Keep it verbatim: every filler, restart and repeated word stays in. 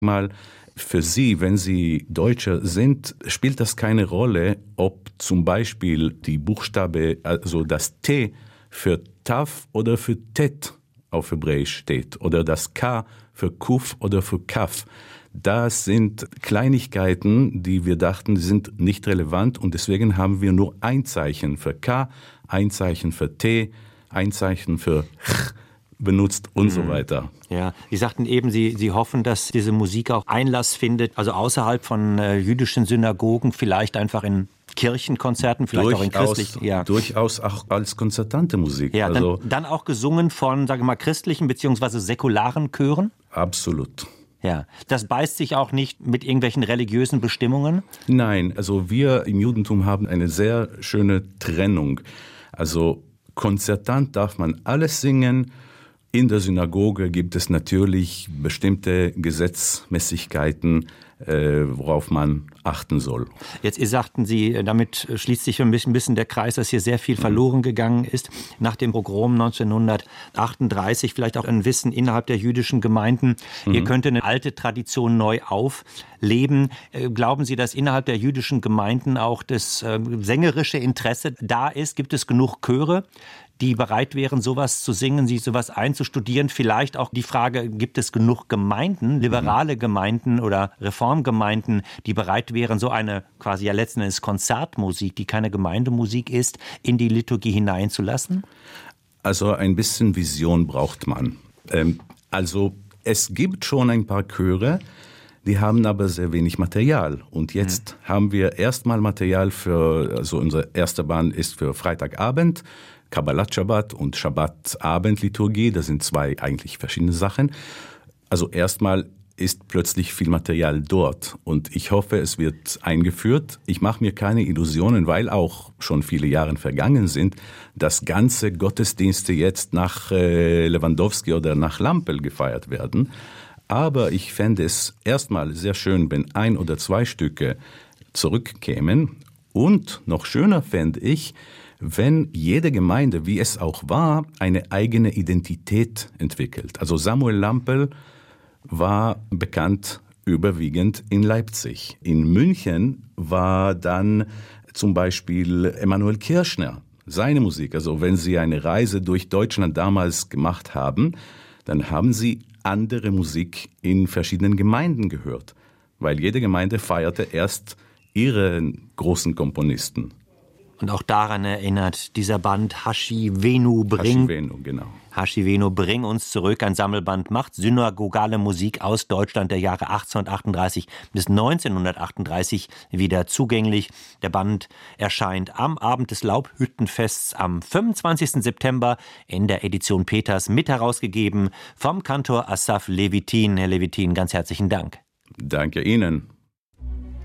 mal, für Sie, wenn Sie Deutscher sind, spielt das keine Rolle, ob zum Beispiel die Buchstabe, also das T für Taf oder für Tet auf Hebräisch steht oder das K für Kuf oder für Kaf. Das sind Kleinigkeiten, die wir dachten, sind nicht relevant und deswegen haben wir nur ein Zeichen für K, ein Zeichen für T, ein Zeichen für Ch benutzt und mhm. so weiter. Ja, Sie sagten eben, Sie, Sie hoffen, dass diese Musik auch Einlass findet, also außerhalb von äh, jüdischen Synagogen, vielleicht einfach in Kirchenkonzerten, vielleicht durchaus, auch in christlichen. Ja. Durchaus auch als konzertante Musik. Ja, also, dann, dann auch gesungen von, sage ich mal, christlichen bzw. säkularen Chören? Absolut. Ja, das beißt sich auch nicht mit irgendwelchen religiösen Bestimmungen? Nein, also wir im Judentum haben eine sehr schöne Trennung. Also konzertant darf man alles singen. In der Synagoge gibt es natürlich bestimmte Gesetzmäßigkeiten, äh, worauf man achten soll. Jetzt sagten Sie, damit schließt sich ein bisschen der Kreis, dass hier sehr viel verloren gegangen ist. Nach dem Pogrom neunzehnhundertachtunddreißig vielleicht auch ein Wissen innerhalb der jüdischen Gemeinden. Mhm. Hier könnte eine alte Tradition neu aufleben. Glauben Sie, dass innerhalb der jüdischen Gemeinden auch das äh, sängerische Interesse da ist? Gibt es genug Chöre, die bereit wären, sowas zu singen, sich sowas einzustudieren? Vielleicht auch die Frage, gibt es genug Gemeinden, liberale Gemeinden oder Reformgemeinden, die bereit wären, so eine quasi ja letzten Endes Konzertmusik, die keine Gemeindemusik ist, in die Liturgie hineinzulassen? Also ein bisschen Vision braucht man. Ähm, also es gibt schon ein paar Chöre, die haben aber sehr wenig Material. Und jetzt mhm. haben wir erstmal Material für, also unsere erste Band ist für Freitagabend, Kabbalat Shabbat und Shabbat-Abend-Liturgie, das sind zwei eigentlich verschiedene Sachen. Also erstmal ist plötzlich viel Material dort und ich hoffe, es wird eingeführt. Ich mache mir keine Illusionen, weil auch schon viele Jahre vergangen sind, dass ganze Gottesdienste jetzt nach äh, Lewandowski oder nach Lampel gefeiert werden. Aber ich fände es erstmal sehr schön, wenn ein oder zwei Stücke zurückkämen. Und noch schöner fände ich, wenn jede Gemeinde, wie es auch war, eine eigene Identität entwickelt. Also Samuel Lampel war bekannt überwiegend in Leipzig. In München war dann zum Beispiel Emanuel Kirchner, seine Musik. Also wenn Sie eine Reise durch Deutschland damals gemacht haben, dann haben Sie andere Musik in verschiedenen Gemeinden gehört, weil jede Gemeinde feierte erst ihren großen Komponisten. Und auch daran erinnert dieser Band Hashi Venu Bring. Hashi Venu, genau. Hashi Venu Bring uns zurück. Ein Sammelband macht synagogale Musik aus Deutschland der Jahre achtzehnhundertachtunddreißig bis neunzehnhundertachtunddreißig wieder zugänglich. Der Band erscheint am Abend des Laubhüttenfests am fünfundzwanzigsten September in der Edition Peters, mit herausgegeben vom Kantor Asaf Levitin. Herr Levitin, ganz herzlichen Dank. Danke Ihnen.